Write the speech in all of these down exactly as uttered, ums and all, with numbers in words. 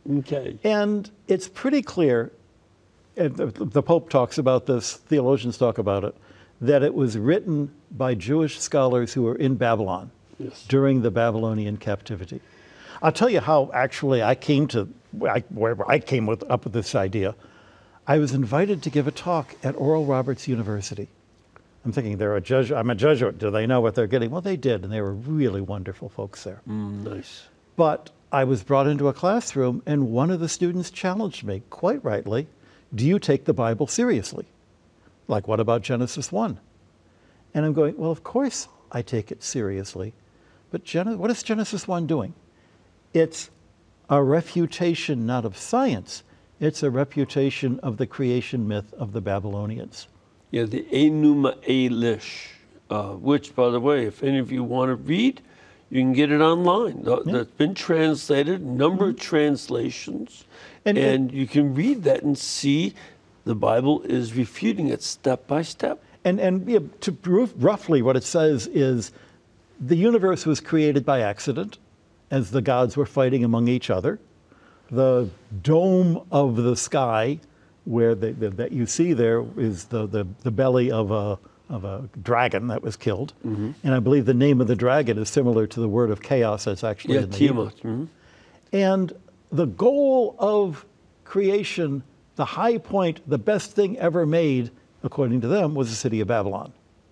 Okay. And it's pretty clear, and the, the Pope talks about this, theologians talk about it, that it was written by Jewish scholars who were in Babylon Yes. during the Babylonian captivity. I'll tell you how actually I came to, I, wherever I came with, up with this idea. I was invited to give a talk at Oral Roberts University. I'm thinking they're a Jesuit, I'm a Jesuit, do they know what they're getting? Well, they did, and they were really wonderful folks there. Mm, nice. But I was brought into a classroom, and one of the students challenged me, quite rightly, do you take the Bible seriously? Like, what about Genesis one? And I'm going, well, of course I take it seriously. But Gen- what is Genesis one doing? It's a refutation not of science, it's a refutation of the creation myth of the Babylonians. Yeah, the Enuma Elish, uh, which, by the way, if any of you want to read, you can get it online. Th- Yeah. That's been translated, number of translations, And- and, and- you can read that and see the Bible is refuting it step by step. And, and yeah, to prove roughly what it says is the universe was created by accident as the gods were fighting among each other. The dome of the sky, where the, the, that you see there, is the, the, the belly of a, of a dragon that was killed. Mm-hmm. And I believe the name of the dragon is similar to the word of chaos that's actually Yeah, in the Hebrew. Tiamat. Mhm. And the goal of creation, the high point, the best thing ever made, according to them, was the city of Babylon.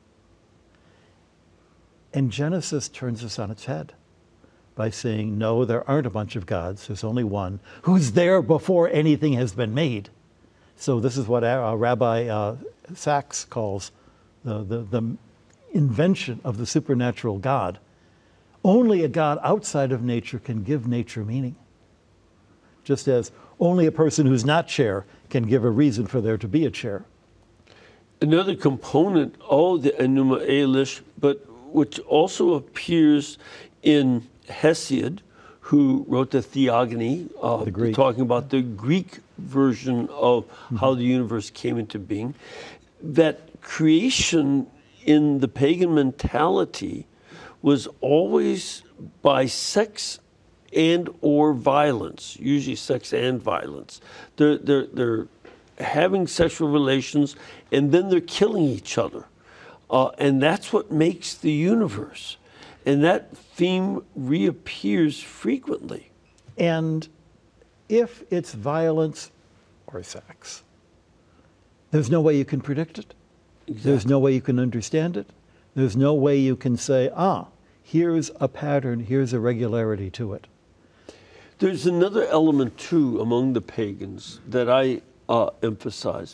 And Genesis turns this on its head by saying, no, there aren't a bunch of gods. There's only one who's there before anything has been made. So this is what uh, Rabbi uh, Sachs calls the, the, the invention of the supernatural God. Only a God outside of nature can give nature meaning. Just as only a person who's not chair can give a reason for there to be a chair. Another component of the Enuma Elish, but which also appears in Hesiod, who wrote the Theogony, uh, The Greek. talking about the Greek version of how the universe came into being, that creation in the pagan mentality was always by sex and or violence, usually sex and violence. They're, they're, they're having sexual relations, and then they're killing each other. Uh, and that's what makes the universe. And that theme reappears frequently. And if it's violence or sex, there's no way you can predict it. There's no way you can understand it. There's no way you can say, ah, here's a pattern, here's a regularity to it. There's another element, too, among the pagans that I uh, emphasize,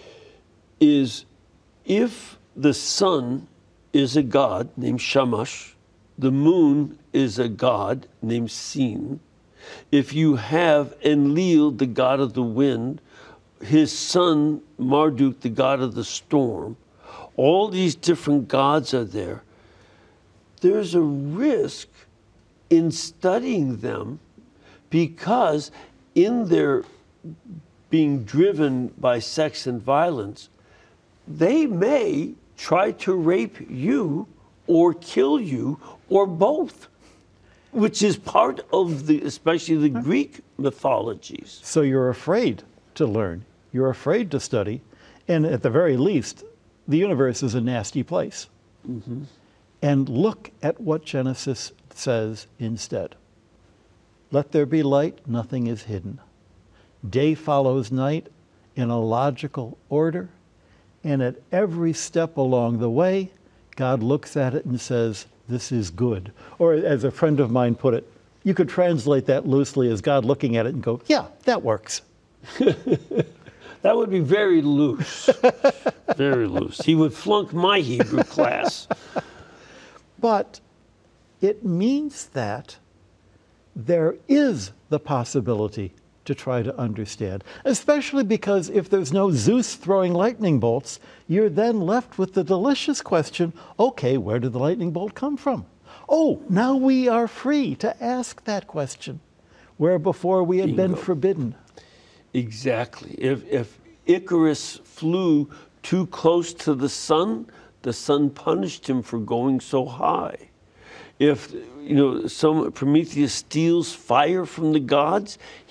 is if the sun is a god named Shamash, the moon is a god named Sin. If you have Enlil, the god of the wind, his son Marduk, the god of the storm, all these different gods are there. There's a risk in studying them because in their being driven by sex and violence, they may try to rape you or kill you or both, which is part of the, especially the Greek mythologies. So you're afraid to learn. You're afraid to study. And at the very least, the universe is a nasty place. Mm-hmm. And look at what Genesis says instead. Let there be light, nothing is hidden. Day follows night in a logical order. And at every step along the way, God looks at it and says, this is good. Or as a friend of mine put it, you could translate that loosely as God looking at it and go, yeah, that works. That would be very loose. Very loose. He would flunk my Hebrew class. But it means that there is the possibility to try to understand, especially because if there's no Zeus throwing lightning bolts, you're then left with the delicious question, okay, where did the lightning bolt come from? Oh, now we are free to ask that question, where before we had Bingo. been forbidden. Exactly. If, if Icarus flew too close to the sun, the sun punished him for going so high. If you know some Prometheus steals fire from the gods,